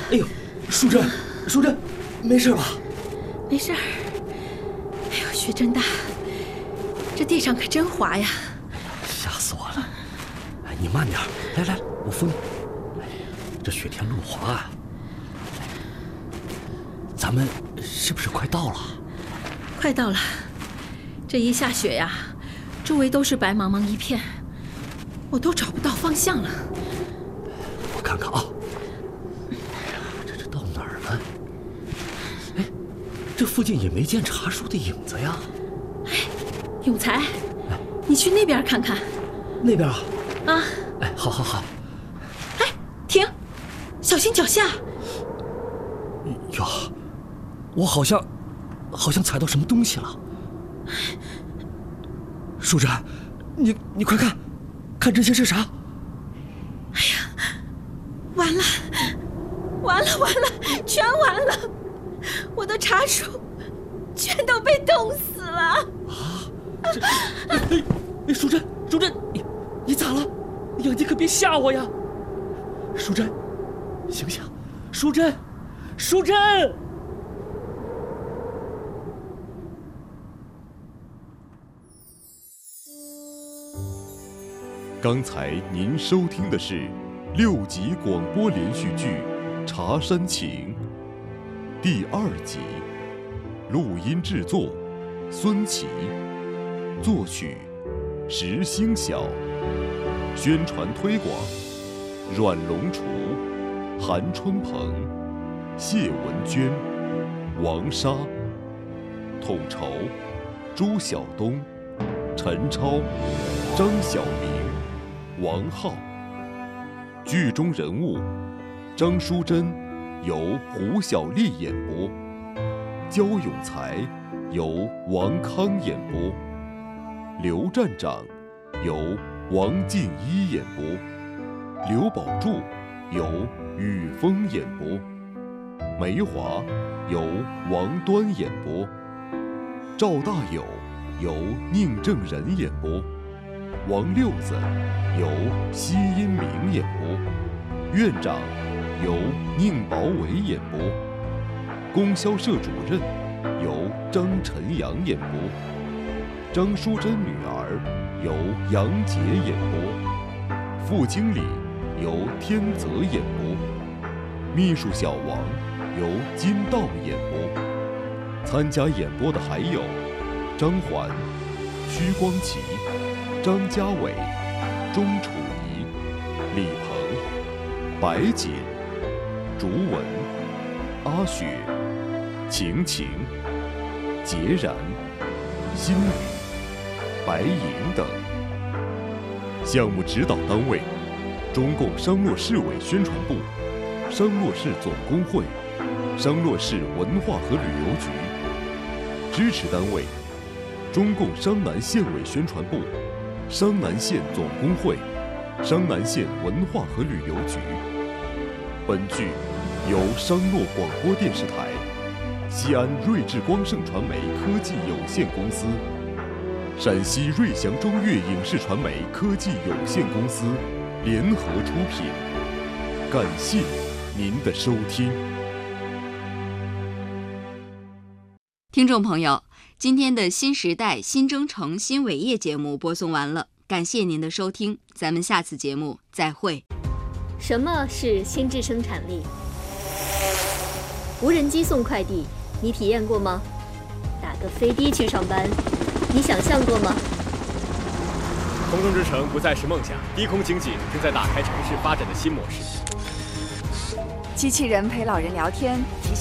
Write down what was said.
哎呦，淑珍，淑珍，没事吧？ 没事儿。哎呦，雪真大，这地上可真滑呀！ 吓死我了！哎，你慢点，来，我扶你。这雪天路滑啊。咱们是不是快到了？ 快到了。这一下雪呀，周围都是白茫茫一片，我都找不到方向了。 我看看啊，这到哪儿了？哎，这附近也没见茶树的影子呀。 哎，永才，你去那边看看。 那边啊？ 啊。 哎，好。 哎，停，小心脚下。 哟，我好像踩到什么东西了。淑珍，你快看，看这些是啥？ 哎呀，完了，全完了！我的茶树全都被冻死了。 啊！哎，淑珍，你咋了？哎呀，你可别吓我呀！淑珍，醒醒！淑珍！ 刚才您收听的是6集广播连续剧《茶山情》第2集，录音制作孙琦，作曲石星晓，宣传推广阮龙厨、韩春鹏、谢文娟、王莎，统筹朱晓东、陈超、张晓明、王浩。剧中人物张淑珍由胡小丽演播，焦永才由王康演播，刘站长由王静一演播，刘宝柱由雨峰演播，梅华由王端演播，赵大友由宁正仁演播，王六子由奚因明演播，院长由宁宝伟演播，供销社主任由张晨阳演播，张淑珍女儿由杨洁演播，副经理由天泽演播，秘书小王由金道演播。参加演播的还有张环、屈光奇、张家伟、钟楚怡、李鹏、白锦、竹文、阿雪、晴晴、孑然、心雨、白银等。项目指导单位：中共商洛市委宣传部、商洛市总工会、商洛市文化和旅游局。支持单位：中共商南县委宣传部、商南县总工会、商南县文化和旅游局。本剧由商洛广播电视台、西安瑞智光盛传媒科技有限公司、陕西瑞祥中粤影视传媒科技有限公司联合出品。感谢您的收听。 听众朋友，今天的新时代新征程新伟业节目播送完了，感谢您的收听，咱们下次节目再会。 什么是心智生产力？无人机送快递，你体验过吗？打个飞的去上班，你想象过吗？ 空中之城不再是梦想，低空经济正在打开城市发展的新模式。 机器人陪老人聊天，